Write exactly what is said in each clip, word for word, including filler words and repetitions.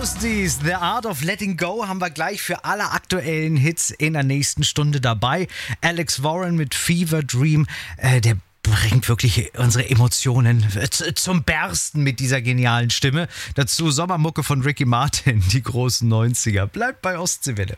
Ghosties, The Art of Letting Go haben wir gleich für alle aktuellen Hits in der nächsten Stunde dabei. Alex Warren mit Fever Dream, äh, der bringt wirklich unsere Emotionen zum Bersten mit dieser genialen Stimme. Dazu Sommermucke von Ricky Martin, die großen neunziger. Bleibt bei Ostseewelle.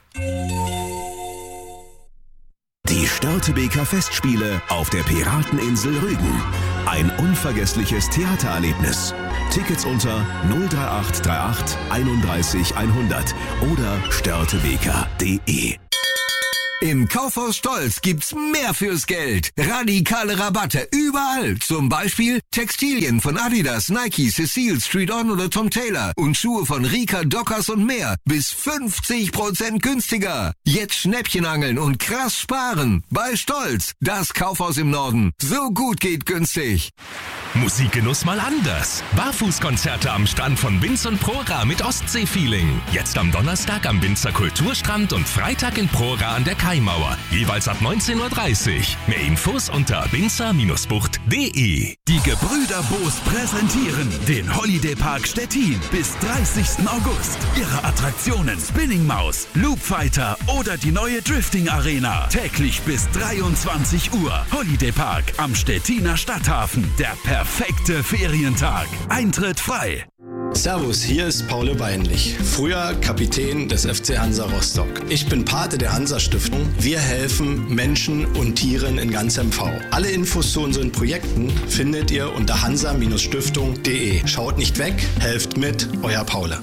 Die Störtebeker Festspiele auf der Pirateninsel Rügen. Ein unvergessliches Theatererlebnis. Tickets unter null drei acht drei acht einunddreißig hundert oder störtebeker punkt de. Im Kaufhaus Stolz gibt's mehr fürs Geld. Radikale Rabatte überall. Zum Beispiel Textilien von Adidas, Nike, Cecile, Street On oder Tom Taylor und Schuhe von Rika, Dockers und mehr. Bis fünfzig Prozent günstiger. Jetzt Schnäppchen angeln und krass sparen. Bei Stolz, das Kaufhaus im Norden. So gut geht günstig. Musikgenuss mal anders. Barfußkonzerte am Strand von Binz und Prora mit Ostsee-Feeling. Jetzt am Donnerstag am Binzer Kulturstrand und Freitag in Prora an der Kaimauer. Jeweils ab neunzehn Uhr dreißig. Mehr Infos unter binzer Bindestrich bucht punkt de. Die Gebrüder Boos präsentieren den Holiday Park Stettin bis dreißigsten August. Ihre Attraktionen Spinning Maus, Loop Fighter oder die neue Drifting Arena. Täglich bis dreiundzwanzig Uhr. Holiday Park am Stettiner Stadthafen. Der perfekte Ferientag. Eintritt frei. Servus, hier ist Paul Weinlich, früher Kapitän des F C Hansa Rostock. Ich bin Pate der Hansa-Stiftung. Wir helfen Menschen und Tieren in ganz M V. Alle Infos zu unseren Projekten findet ihr unter hansa Bindestrich stiftung punkt de. Schaut nicht weg, helft mit, euer Paul.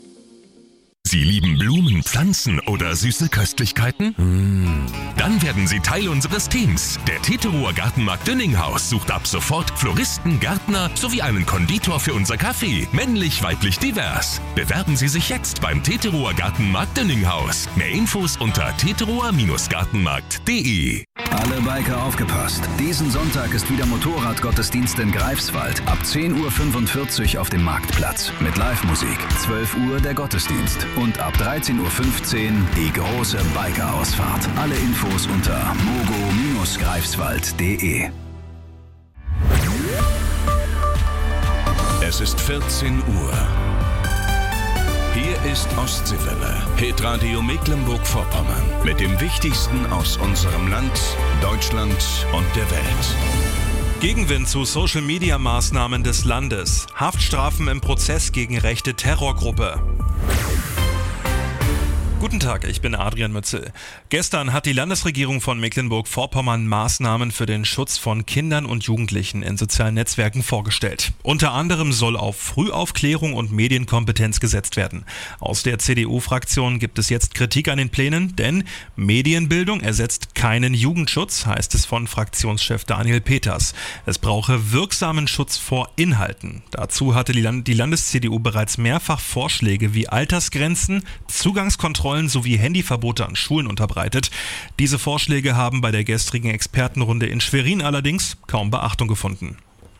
Sie lieben Blumen, Pflanzen oder süße Köstlichkeiten? Mm. Dann werden Sie Teil unseres Teams. Der Teterower Gartenmarkt Dünninghaus sucht ab sofort Floristen, Gärtner sowie einen Konditor für unser Café. Männlich, weiblich, divers. Bewerben Sie sich jetzt beim Teterower Gartenmarkt Dünninghaus. Mehr Infos unter teterower Bindestrich gartenmarkt punkt de. Alle Biker aufgepasst. Diesen Sonntag ist wieder Motorradgottesdienst in Greifswald. Ab zehn Uhr fünfundvierzig auf dem Marktplatz. Mit Live-Musik. zwölf Uhr der Gottesdienst. Und ab dreizehn Uhr fünfzehn die große Biker-Ausfahrt. Alle Infos unter mogo Bindestrich greifswald punkt de. Es ist vierzehn Uhr. Hier ist Ostseewelle, Hitradio Mecklenburg-Vorpommern. Mit dem Wichtigsten aus unserem Land, Deutschland und der Welt. Gegenwind zu Social-Media-Maßnahmen des Landes. Haftstrafen im Prozess gegen rechte Terrorgruppe. Guten Tag, ich bin Adrian Mützel. Gestern hat die Landesregierung von Mecklenburg-Vorpommern Maßnahmen für den Schutz von Kindern und Jugendlichen in sozialen Netzwerken vorgestellt. Unter anderem soll auf Frühaufklärung und Medienkompetenz gesetzt werden. Aus der C D U-Fraktion gibt es jetzt Kritik an den Plänen, denn Medienbildung ersetzt keinen Jugendschutz, heißt es von Fraktionschef Daniel Peters. Es brauche wirksamen Schutz vor Inhalten. Dazu hatte die, Land- die Landes-C D U bereits mehrfach Vorschläge wie Altersgrenzen, Zugangskontrollen sowie Handyverbote an Schulen unterbreitet. Diese Vorschläge haben bei der gestrigen Expertenrunde in Schwerin allerdings kaum Beachtung gefunden.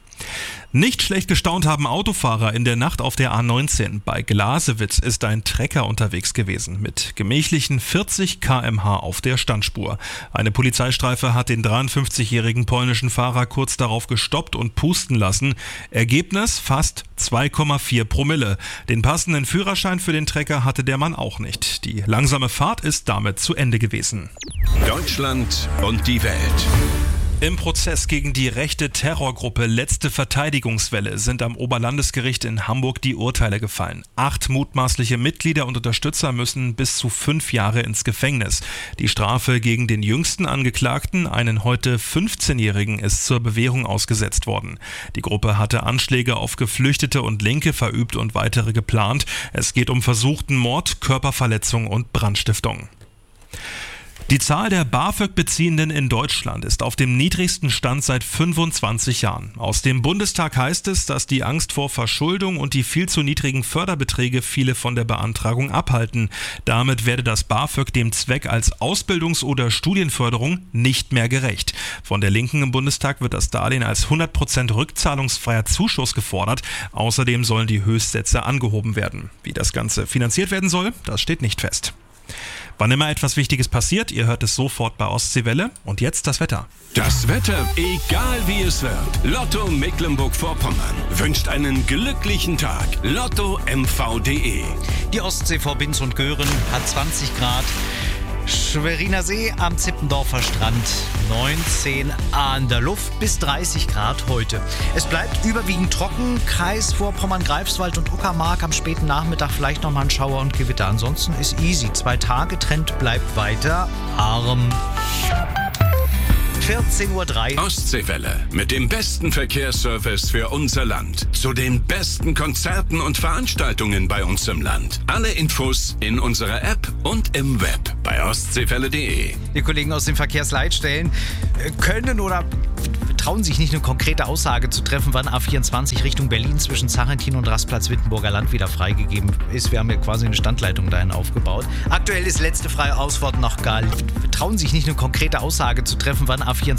Nicht schlecht gestaunt haben Autofahrer in der Nacht auf der A neunzehn. Bei Glasewitz ist ein Trecker unterwegs gewesen mit gemächlichen vierzig Kilometer pro Stunde auf der Standspur. Eine Polizeistreife hat den dreiundfünfzigjährigen polnischen Fahrer kurz darauf gestoppt und pusten lassen. Ergebnis fast zwei Komma vier Promille. Den passenden Führerschein für den Trecker hatte der Mann auch nicht. Die langsame Fahrt ist damit zu Ende gewesen. Deutschland und die Welt. Im Prozess gegen die rechte Terrorgruppe Letzte Verteidigungswelle sind am Oberlandesgericht in Hamburg die Urteile gefallen. Acht mutmaßliche Mitglieder und Unterstützer müssen bis zu fünf Jahre ins Gefängnis. Die Strafe gegen den jüngsten Angeklagten, einen heute fünfzehnjährigen, ist zur Bewährung ausgesetzt worden. Die Gruppe hatte Anschläge auf Geflüchtete und Linke verübt und weitere geplant. Es geht um versuchten Mord, Körperverletzung und Brandstiftung. Die Zahl der BAföG-Beziehenden in Deutschland ist auf dem niedrigsten Stand seit fünfundzwanzig Jahren. Aus dem Bundestag heißt es, dass die Angst vor Verschuldung und die viel zu niedrigen Förderbeträge viele von der Beantragung abhalten. Damit werde das BAföG dem Zweck als Ausbildungs- oder Studienförderung nicht mehr gerecht. Von der Linken im Bundestag wird das Darlehen als hundert Prozent rückzahlungsfreier Zuschuss gefordert. Außerdem sollen die Höchstsätze angehoben werden. Wie das Ganze finanziert werden soll, das steht nicht fest. Wann immer etwas Wichtiges passiert, ihr hört es sofort bei Ostseewelle. Und jetzt das Wetter. Das Wetter, egal wie es wird. Lotto Mecklenburg-Vorpommern wünscht einen glücklichen Tag. Lotto M V punkt de. Die Ostsee vor Binz und Göhren hat zwanzig Grad. Schweriner See am Zippendorfer Strand neunzehn an der Luft bis dreißig Grad heute. Es bleibt überwiegend trocken. Kreis Vorpommern, Greifswald und Uckermark am späten Nachmittag vielleicht nochmal ein Schauer und Gewitter. Ansonsten ist easy. Zwei Tage, Trend bleibt weiter arm. vierzehn Uhr drei. Ostseewelle mit dem besten Verkehrsservice für unser Land. Zu den besten Konzerten und Veranstaltungen bei uns im Land. Alle Infos in unserer App und im Web bei ostseewelle punkt de. Die Kollegen aus den Verkehrsleitstellen können oder trauen sich nicht, eine konkrete Aussage zu treffen, wann A vierundzwanzig Richtung Berlin zwischen Zarentin und Rastplatz Wittenburger Land wieder freigegeben ist. Wir haben ja quasi eine Standleitung dahin aufgebaut. Aktuell ist letzte freie Ausfahrt nach Gal. Trauen sich nicht, eine konkrete Aussage zu treffen, wann A vierundzwanzig